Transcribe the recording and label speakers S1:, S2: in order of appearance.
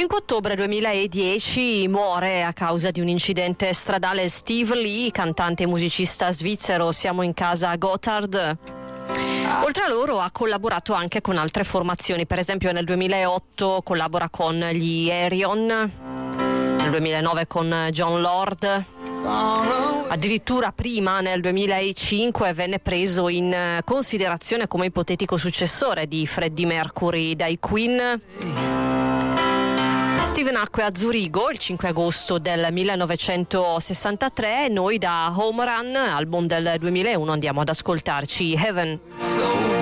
S1: 5 ottobre 2010 muore a causa di un incidente stradale Steve Lee, cantante e musicista svizzero. Siamo in casa Gotthard. Oltre a loro ha collaborato anche con altre formazioni, per esempio nel 2008 collabora con gli Ayreon, nel 2009 con Jon Lord. Addirittura prima, nel 2005, venne preso in considerazione come ipotetico successore di Freddie Mercury dai Queen. Steve nacque a Zurigo il 5 agosto del 1963 e noi da Home Run, album del 2001, andiamo ad ascoltarci Heaven.